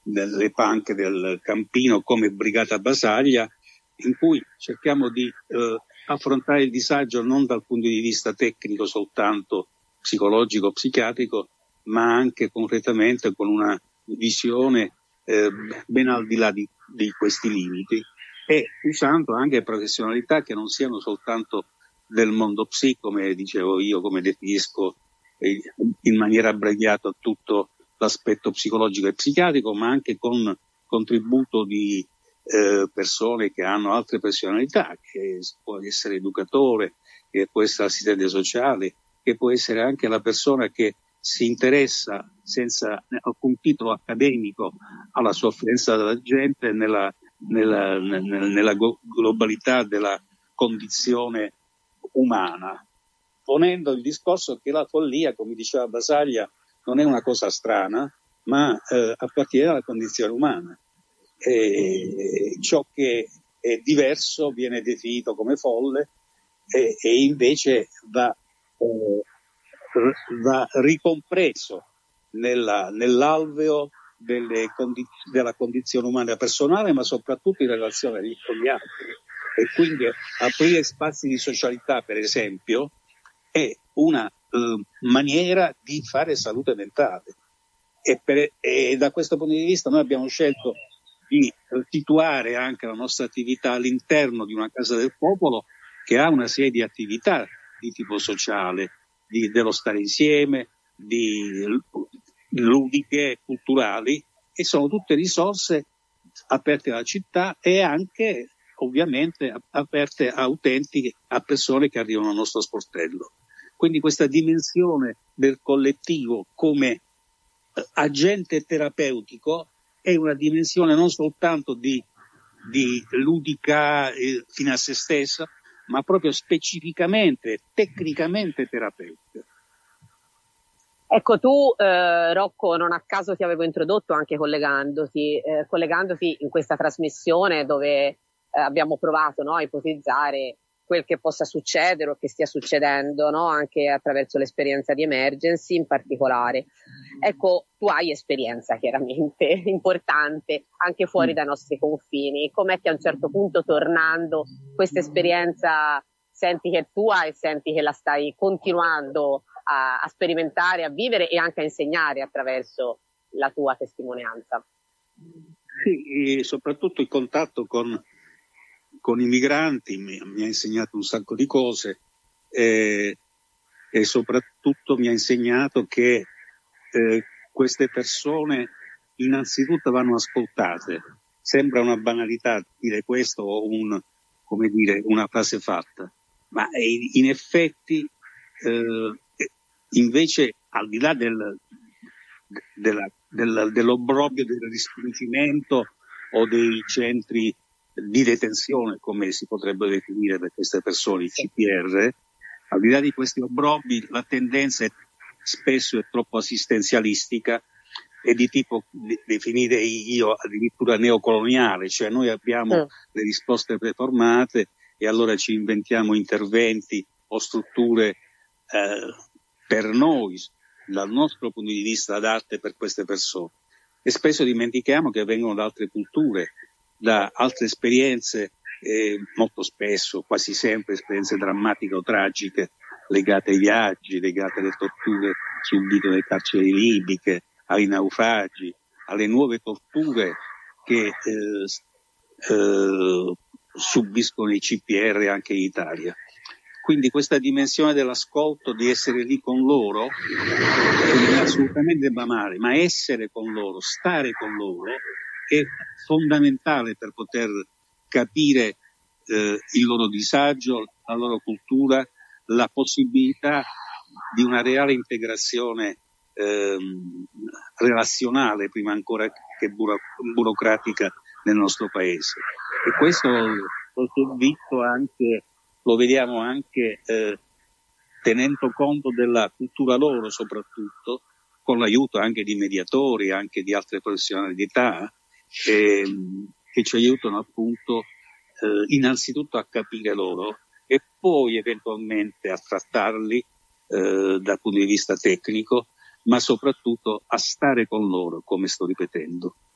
delle panche del Campino come Brigata Basaglia, in cui cerchiamo di affrontare il disagio non dal punto di vista tecnico soltanto, psicologico, psichiatrico, ma anche concretamente con una visione ben al di là di questi limiti, e usando anche professionalità che non siano soltanto del mondo psi, come dicevo io, come definisco in maniera abbreviata tutto l'aspetto psicologico e psichiatrico, ma anche con contributo di persone che hanno altre professionalità, che può essere educatore, che può essere assistente sociale, che può essere anche la persona che si interessa senza alcun titolo accademico alla sofferenza della gente nella globalità della condizione umana, ponendo il discorso che la follia, come diceva Basaglia, non è una cosa strana, ma appartiene alla condizione umana. Ciò che è diverso viene definito come folle e invece va ricompreso nell'alveo della condizione umana personale, ma soprattutto in relazione con gli altri. E quindi aprire spazi di socialità, per esempio, è una maniera di fare salute mentale. E da questo punto di vista noi abbiamo scelto di situare anche la nostra attività all'interno di una Casa del Popolo che ha una serie di attività di tipo sociale, dello stare insieme, di ludiche, culturali, e sono tutte risorse aperte alla città e anche ovviamente aperte a utenti, a persone che arrivano al nostro sportello. Quindi questa dimensione del collettivo come agente terapeutico è una dimensione non soltanto di ludica fino a se stessa, ma proprio specificamente, tecnicamente terapeutica. Ecco, tu Rocco, non a caso ti avevo introdotto anche collegandosi in questa trasmissione dove abbiamo provato, no, a ipotizzare quel che possa succedere o che stia succedendo, no, anche attraverso l'esperienza di Emergency in particolare. Ecco, tu hai esperienza chiaramente importante anche fuori dai nostri confini. Com'è che a un certo punto, tornando, questa esperienza senti che è tua e senti che la stai continuando a sperimentare, a vivere e anche a insegnare attraverso la tua testimonianza? Sì, e soprattutto il contatto con i migranti mi ha insegnato un sacco di cose e soprattutto mi ha insegnato che queste persone innanzitutto vanno ascoltate. Sembra una banalità dire questo o una frase fatta, ma in effetti invece, al di là dell'obbrobio del respingimento o dei centri di detenzione, come si potrebbe definire per queste persone, i CPR, al di là di questi obbrobbi, la tendenza spesso è troppo assistenzialistica e di tipo, definire io, addirittura neocoloniale, cioè noi abbiamo le risposte preformate e allora ci inventiamo interventi o strutture per noi, dal nostro punto di vista, adatte per queste persone. E spesso dimentichiamo che vengono da altre culture, da altre esperienze, molto spesso, quasi sempre, esperienze drammatiche o tragiche, legate ai viaggi, legate alle torture subite nelle carceri libiche, ai naufragi, alle nuove torture che subiscono i CPR anche in Italia. Quindi questa dimensione dell'ascolto, di essere lì con loro, non è assolutamente banale, ma essere con loro, stare con loro, è fondamentale per poter capire il loro disagio, la loro cultura, la possibilità di una reale integrazione relazionale, prima ancora che burocratica, nel nostro paese. E questo lo vediamo anche tenendo conto della cultura loro, soprattutto con l'aiuto anche di mediatori, anche di altre professionalità che ci aiutano appunto innanzitutto a capire loro e poi eventualmente a trattarli dal punto di vista tecnico, ma soprattutto a stare con loro, come sto ripetendo.